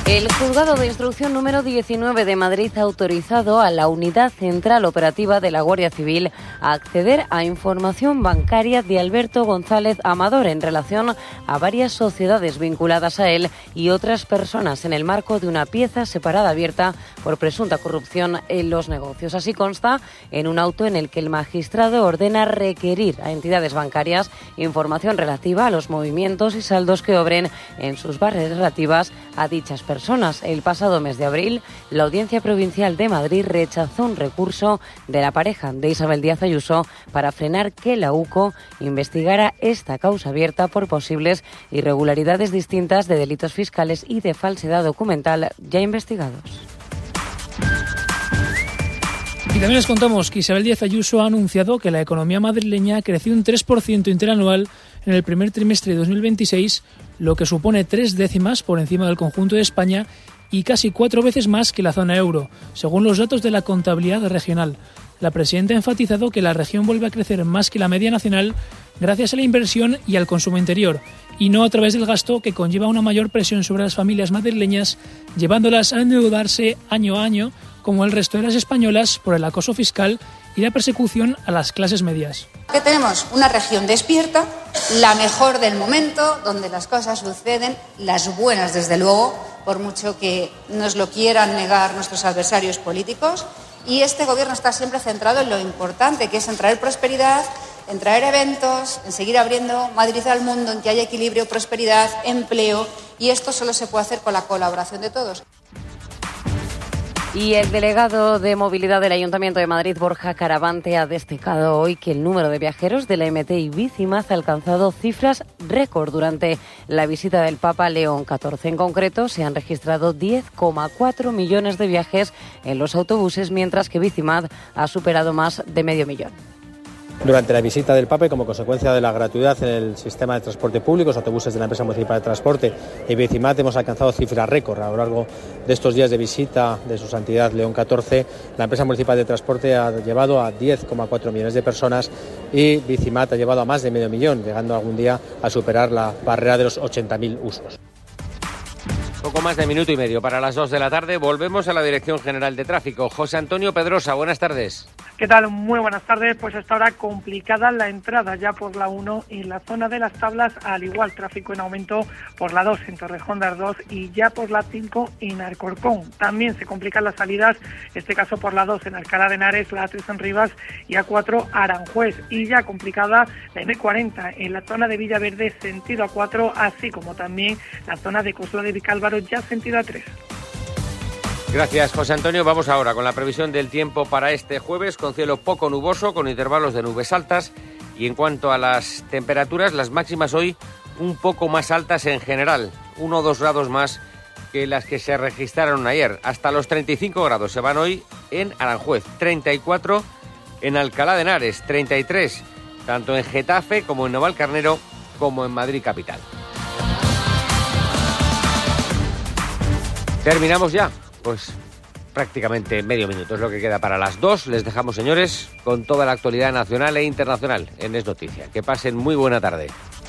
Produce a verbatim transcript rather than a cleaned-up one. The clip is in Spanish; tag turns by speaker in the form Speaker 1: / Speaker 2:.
Speaker 1: El Juzgado de Instrucción número diecinueve de Madrid ha autorizado a la Unidad Central Operativa de la Guardia Civil a acceder a información bancaria de Alberto González Amador en relación a varias sociedades vinculadas a él y otras personas en el marco de una pieza separada abierta por presunta corrupción en los negocios. Así consta en un auto en el que el magistrado ordena requerir a entidades bancarias información relativa a los movimientos y saldos que obren en sus bases relativas a dichas personas. Personas. El pasado mes de abril, la Audiencia Provincial de Madrid rechazó un recurso de la pareja de Isabel Díaz Ayuso para frenar que la U C O investigara esta causa abierta por posibles irregularidades distintas de delitos fiscales y de falsedad documental ya investigados.
Speaker 2: Y también les contamos que Isabel Díaz Ayuso ha anunciado que la economía madrileña creció un tres por ciento interanual en el primer trimestre de dos mil veintiséis, lo que supone tres décimas por encima del conjunto de España y casi cuatro veces más que la zona euro, según los datos de la contabilidad regional. La presidenta ha enfatizado que la región vuelve a crecer más que la media nacional gracias a la inversión y al consumo interior, y no a través del gasto que conlleva una mayor presión sobre las familias madrileñas, llevándolas a endeudarse año a año, como el resto de las españolas, por el acoso fiscal y la persecución a las clases medias.
Speaker 3: Que tenemos una región despierta, la mejor del momento, donde las cosas suceden, las buenas desde luego, por mucho que nos lo quieran negar nuestros adversarios políticos, y este gobierno está siempre centrado en lo importante, que es en traer prosperidad, en traer eventos, en seguir abriendo Madrid al mundo, en que haya equilibrio, prosperidad, empleo, y esto solo se puede hacer con la colaboración de todos.
Speaker 1: Y el delegado de Movilidad del Ayuntamiento de Madrid, Borja Caravante, ha destacado hoy que el número de viajeros de la M T y Bicimad ha alcanzado cifras récord durante la visita del Papa León catorce. En concreto, se han registrado diez coma cuatro millones de viajes en los autobuses, mientras que Bicimad ha superado más de medio millón.
Speaker 4: Durante la visita del Papa y como consecuencia de la gratuidad en el sistema de transporte público, los autobuses de la empresa municipal de transporte y Bicimad, hemos alcanzado cifras récord. A lo largo de estos días de visita de su santidad León catorce, la empresa municipal de transporte ha llevado a diez coma cuatro millones de personas y Bicimad ha llevado a más de medio millón, llegando algún día a superar la barrera de los ochenta mil usos.
Speaker 5: Poco más de minuto y medio para las dos de la tarde. Volvemos a la Dirección General de Tráfico. José Antonio Pedrosa, buenas tardes.
Speaker 6: ¿Qué tal? Muy buenas tardes. Pues hasta ahora complicada la entrada ya por la uno en la zona de las Tablas, al igual tráfico en aumento por la dos en Torrejón de Ardoz y ya por la cinco en Alcorcón. También se complican las salidas, en este caso por la dos en Alcalá de Henares, la A tres en Rivas y A cuatro Aranjuez. Y ya complicada la eme cuarenta en la zona de Villaverde sentido A cuatro, así como también la zona de Coslada de Vicálvaro ya sentido A tres.
Speaker 5: Gracias, José Antonio. Vamos ahora con la previsión del tiempo para este jueves, con cielo poco nuboso, con intervalos de nubes altas. Y en cuanto a las temperaturas, las máximas hoy un poco más altas en general, uno o dos grados más que las que se registraron ayer. Hasta los treinta y cinco grados se van hoy en Aranjuez, treinta y cuatro en Alcalá de Henares, treinta y tres tanto en Getafe como en Navalcarnero como en Madrid capital. Terminamos ya. Pues prácticamente medio minuto es lo que queda para las dos. Les dejamos, señores, con toda la actualidad nacional e internacional en Es Noticia. Que pasen muy buena tarde.